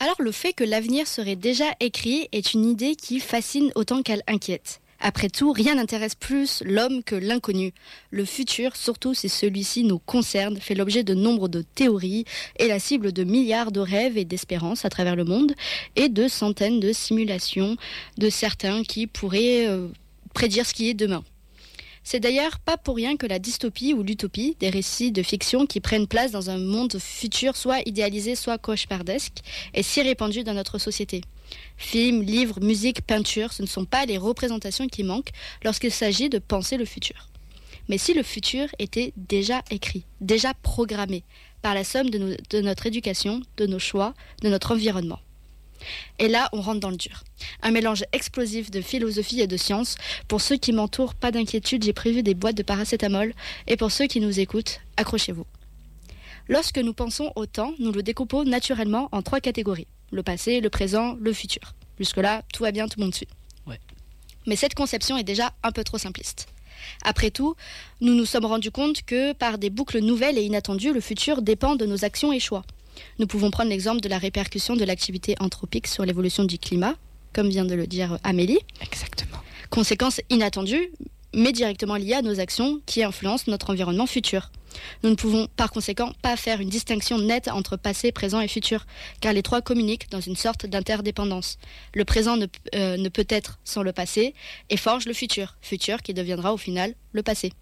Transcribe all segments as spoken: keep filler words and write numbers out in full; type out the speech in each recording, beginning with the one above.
Alors le fait que l'avenir serait déjà écrit est une idée qui fascine autant qu'elle inquiète. Après tout, rien n'intéresse plus l'homme que l'inconnu. Le futur, surtout si celui-ci nous concerne, fait l'objet de nombre de théories et la cible de milliards de rêves et d'espérances à travers le monde et de centaines de simulations de certains qui pourraient euh, prédire ce qui est demain. C'est d'ailleurs pas pour rien que la dystopie ou l'utopie, des récits de fiction qui prennent place dans un monde futur soit idéalisé, soit cauchemardesque, est si répandue dans notre société. Films, livres, musique, peinture, ce ne sont pas les représentations qui manquent lorsqu'il s'agit de penser le futur. Mais si le futur était déjà écrit, déjà programmé, par la somme de, nos, de notre éducation, de nos choix, de notre environnement. Et là, on rentre dans le dur. Un mélange explosif de philosophie et de science. Pour ceux qui m'entourent, pas d'inquiétude, j'ai prévu des boîtes de paracétamol. Et pour ceux qui nous écoutent, accrochez-vous. Lorsque nous pensons au temps, nous le découpons naturellement en trois catégories. Le passé, le présent, le futur. Jusque-là, tout va bien, tout le monde suit. Ouais. Mais cette conception est déjà un peu trop simpliste. Après tout, nous nous sommes rendus compte que par des boucles nouvelles et inattendues, le futur dépend de nos actions et choix. Nous pouvons prendre l'exemple de la répercussion de l'activité anthropique sur l'évolution du climat, comme vient de le dire Amélie. Exactement. Conséquence inattendue, mais directement liée à nos actions qui influencent notre environnement futur. Nous ne pouvons par conséquent pas faire une distinction nette entre passé, présent et futur, car les trois communiquent dans une sorte d'interdépendance. Le présent ne, euh, ne peut être sans le passé et forge le futur, futur qui deviendra au final le passé.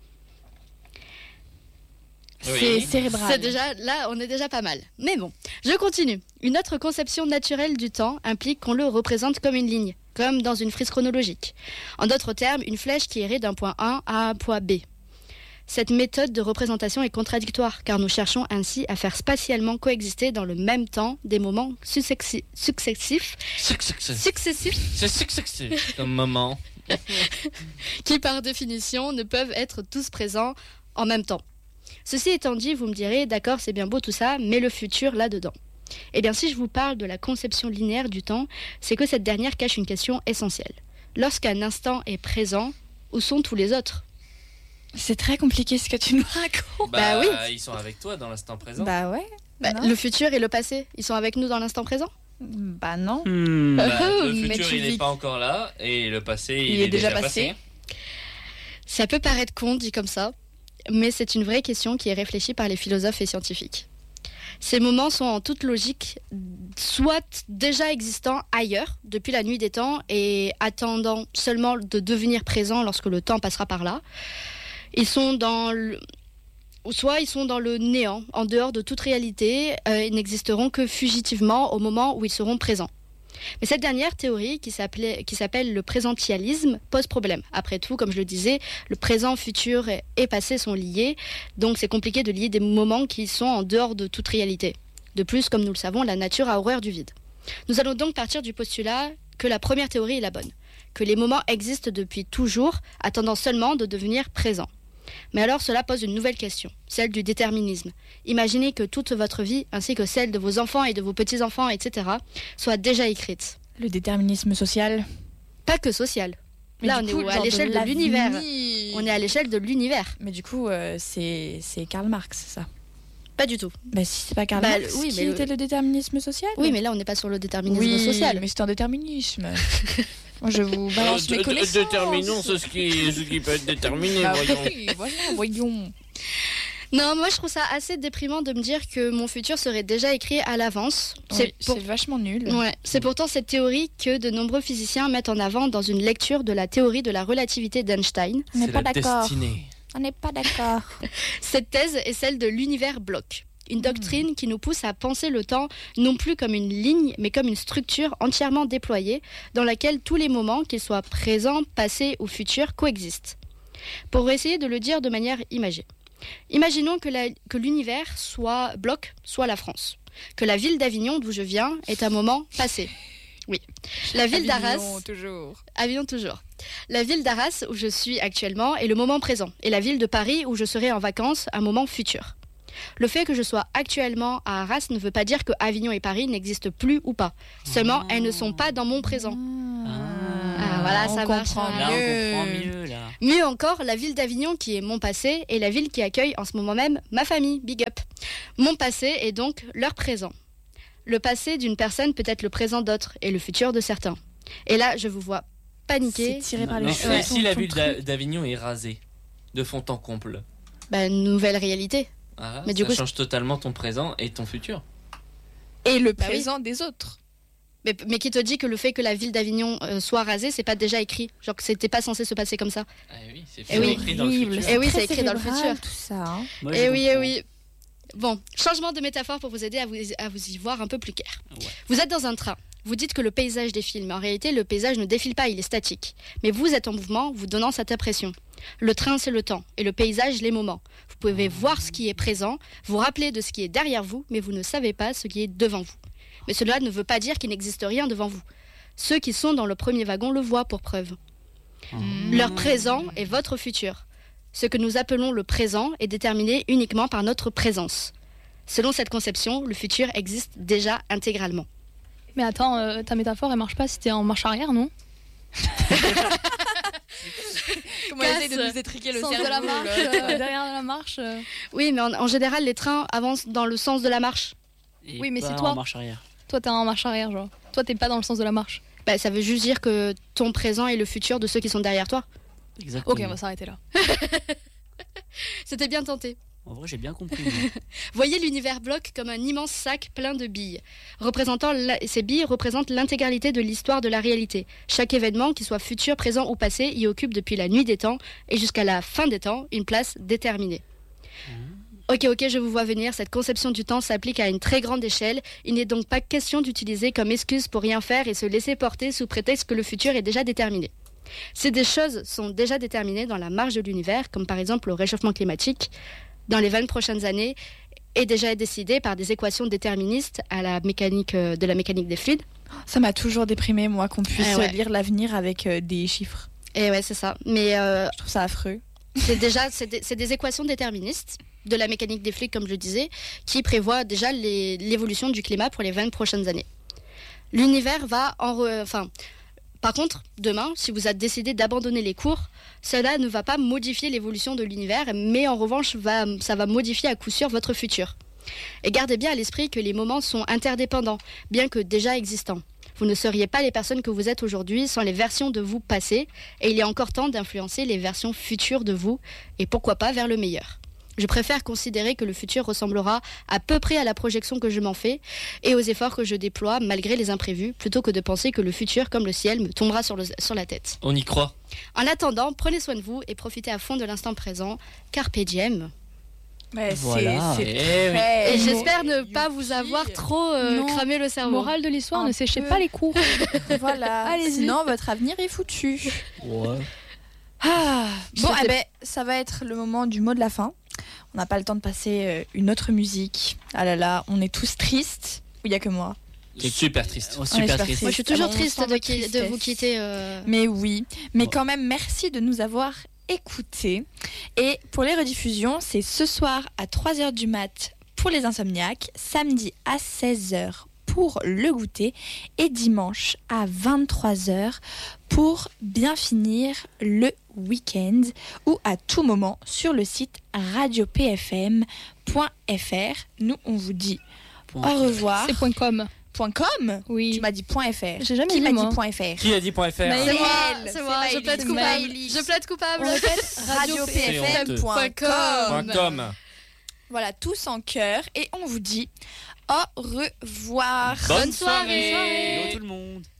Oui. C'est cérébral. C'est déjà, là, on est déjà pas mal. Mais bon, je continue. Une autre conception naturelle du temps implique qu'on le représente comme une ligne, comme dans une frise chronologique. En d'autres termes, une flèche qui irait d'un point A à un point B. Cette méthode de représentation est contradictoire, car nous cherchons ainsi à faire spatialement coexister dans le même temps des moments successi- successifs, Successif. successifs, C'est successif comme moment. qui par définition ne peuvent être tous présents en même temps. Ceci étant dit, vous me direz, d'accord, c'est bien beau tout ça, mais le futur là-dedans. Eh bien, si je vous parle de la conception linéaire du temps, c'est que cette dernière cache une question essentielle. Lorsqu'un instant est présent, où sont tous les autres ? C'est très compliqué ce que tu nous racontes. Bah, Bah oui. ils sont avec toi dans l'instant présent. Bah ouais. Bah, Non. le futur et le passé, ils sont avec nous dans l'instant présent ? Bah non. Hmm. Bah, le Mais futur, tu il n'est vis- pas encore là, et le passé, il, Il est déjà passé. Ça peut paraître con dit comme ça, mais c'est une vraie question qui est réfléchie par les philosophes et scientifiques. Ces moments sont en toute logique soit déjà existants ailleurs, depuis la nuit des temps, et attendant seulement de devenir présents lorsque le temps passera par là. Ils sont dans le... Ou soit ils sont dans le néant, en dehors de toute réalité, euh, ils n'existeront que fugitivement au moment où ils seront présents. Mais cette dernière théorie, qui, qui s'appelle le présentialisme, pose problème. Après tout, comme je le disais, le présent, futur et passé sont liés, donc c'est compliqué de lier des moments qui sont en dehors de toute réalité. De plus, comme nous le savons, la nature a horreur du vide. Nous allons donc partir du postulat que la première théorie est la bonne, que les moments existent depuis toujours, attendant seulement de devenir présents. Mais alors cela pose une nouvelle question, celle du déterminisme. Imaginez que toute votre vie, ainsi que celle de vos enfants et de vos petits-enfants, et cetera, soit déjà écrite. Le déterminisme social. Pas que social. Mais Là, du on coup, est à genre l'échelle de l'avenir. l'univers. On est à l'échelle de l'univers. Mais du coup, euh, c'est, c'est Karl Marx, ça. Pas du tout. Bah si c'est pas Karl Bah, Marx oui, qui mais le- était le déterminisme social. Oui, mais là, on n'est pas sur le déterminisme oui, social. mais c'est un déterminisme. Moi, je vous Euh, balance d- mes d- connaissances. Déterminons ce qui, ce qui peut être déterminé, Ah voyons. oui, voilà, voyons. Non, moi, je trouve ça assez déprimant de me dire que mon futur serait déjà écrit à l'avance. C'est, pour- c'est vachement nul. Ouais, c'est pourtant cette théorie que de nombreux physiciens mettent en avant dans une lecture de la théorie de la relativité d'Einstein. On n'est C'est pas la d'accord. destinée. On n'est pas d'accord. Cette thèse est celle de l'univers bloc. Une doctrine qui nous pousse à penser le temps non plus comme une ligne, mais comme une structure entièrement déployée dans laquelle tous les moments, qu'ils soient présents, passés ou futurs, coexistent. Pour essayer de le dire de manière imagée. Imaginons que, la- que l'univers soit bloc, soit la France. Que la ville d'Avignon, d'où je viens, est un moment passé. Oui. La ville d'Arras... Avignon, toujours. Avignon toujours. La ville d'Arras, où je suis actuellement, est le moment présent. Et la ville de Paris, où je serai en vacances, un moment futur. Le fait que je sois actuellement à Arras ne veut pas dire que Avignon et Paris n'existent plus ou pas. Seulement, elles ne sont pas dans mon présent. Ah, voilà, on ça marche. comprend Là, on mieux. comprend mieux, là. Mieux encore, la ville d'Avignon, qui est mon passé, est la ville qui accueille en ce moment même ma famille. Big up. Mon passé est donc leur présent. Le passé d'une personne peut être le présent d'autres et le futur de certains. Et là, je vous vois paniquer. C'est tiré par les Non, cheveux. et si la Ton ville truc. d'A- d'Avignon est rasée de fond en comble, Bah, nouvelle réalité. ah, Mais ça du coup, change totalement ton présent et ton futur. Et le Bah oui. présent des autres. Mais, mais qui te dit que le fait que la ville d'Avignon euh, soit rasée, c'est pas déjà écrit? Genre que c'était pas censé se passer comme ça. Ah oui, c'est Eh oui. écrit dans le Horrible, futur. Eh oui, très c'est écrit dans le cérébral, futur. tout ça. hein. Moi, Eh je oui, eh comprends. oui. Bon, changement de métaphore pour vous aider à vous, à vous y voir un peu plus clair. Ouais. Vous êtes dans un train. Vous dites que le paysage défile, mais en réalité, le paysage ne défile pas, il est statique. Mais vous êtes en mouvement, vous donnant cette impression. Le train, c'est le temps, et le paysage, les moments. Vous pouvez voir ce qui est présent, vous rappeler de ce qui est derrière vous, mais vous ne savez pas ce qui est devant vous. Mais cela ne veut pas dire qu'il n'existe rien devant vous. Ceux qui sont dans le premier wagon le voient pour preuve. Leur présent est votre futur. Ce que nous appelons le présent est déterminé uniquement par notre présence. Selon cette conception, le futur existe déjà intégralement. Mais attends, euh, ta métaphore, elle marche pas si t'es en marche arrière, non? Comment Casse. essayer de nous étriquer le Sens cerveau de la marche, là. euh, derrière la marche. euh. Oui, mais en, en général, les trains avancent dans le sens de la marche. Et Oui, mais pas c'est en toi. marche arrière. Toi, t'es en marche arrière, genre. Toi, t'es pas dans le sens de la marche. Bah, ça veut juste dire que ton présent est le futur de ceux qui sont derrière toi. Exactement. Ok, on va s'arrêter là. C'était bien tenté. En vrai, j'ai bien compris. moi. Voyez l'univers bloc comme un immense sac plein de billes. Représentant la- Ces billes représentent l'intégralité de l'histoire de la réalité. Chaque événement, qu'il soit futur, présent ou passé, y occupe depuis la nuit des temps et jusqu'à la fin des temps une place déterminée. Ok, ok, je vous vois venir. Cette conception du temps s'applique à une très grande échelle. Il n'est donc pas question d'utiliser comme excuse pour rien faire et se laisser porter sous prétexte que le futur est déjà déterminé. Si des choses sont déjà déterminées dans la marge de l'univers, comme par exemple le réchauffement climatique, dans les vingt prochaines années, est déjà décidé par des équations déterministes à la mécanique euh, de la mécanique des fluides. Ça m'a toujours déprimé, moi, qu'on puisse Ah ouais. lire l'avenir avec euh, des chiffres. Et ouais, c'est ça. Mais euh, Je trouve ça affreux. c'est déjà c'est des, c'est des équations déterministes de la mécanique des fluides, comme je le disais, qui prévoient déjà les- l'évolution du climat pour les vingt prochaines années. L'univers va en... re- Enfin, par contre, demain, si vous avez décidé d'abandonner les cours, cela ne va pas modifier l'évolution de l'univers, mais en revanche, va, ça va modifier à coup sûr votre futur. Et gardez bien à l'esprit que les moments sont interdépendants, bien que déjà existants. Vous ne seriez pas les personnes que vous êtes aujourd'hui sans les versions de vous passées, et il est encore temps d'influencer les versions futures de vous, et pourquoi pas vers le meilleur. Je préfère considérer que le futur ressemblera à peu près à la projection que je m'en fais et aux efforts que je déploie malgré les imprévus, plutôt que de penser que le futur, comme le ciel, me tombera sur, le- sur la tête. On y croit. En attendant, prenez soin de vous et profitez à fond de l'instant présent. Carpe diem. Ouais, Voilà. c'est Eh oui. très Et beau. j'espère ne pas vous avoir trop euh, Non. cramé le cerveau. Morale de l'histoire, Un ne séchez peu. pas les cours. Voilà. Allez-y. Sinon, votre avenir est foutu. Ouais. Ah, bon, C'était- eh ben, ça va être le moment du mot de la fin. On n'a pas le temps de passer euh, une autre musique. Ah là là, on est tous tristes. Ou il n'y a que moi. Super triste. Oh, On est super super triste. Moi, je suis Ah toujours bon, on triste sent de, votre qui- de tristesse. vous quitter. euh. Mais oui. Mais Bon. quand même, merci de nous avoir écoutés. Et pour les rediffusions, c'est ce soir à trois heures du mat pour les insomniaques, samedi à seize heures pour le goûter et dimanche à vingt-trois heures pour bien finir le week-end ou à tout moment sur le site radio p f m point f r. Nous, on vous dit Point. au revoir. C'est point .com. Point .com Oui. Tu m'as dit point .fr. J'ai jamais Qui dit, m'a moi. dit point .fr Qui a dit point .fr Mais- C'est moi, elle, c'est moi, c'est je plaide Maëlys. coupable. Maëlys. Je plaide coupable. On répète radio p f m point com. Point .com. Voilà, tous en cœur. Et on vous dit au revoir. Bonne Bonne soirée. soirée. Hello tout le monde.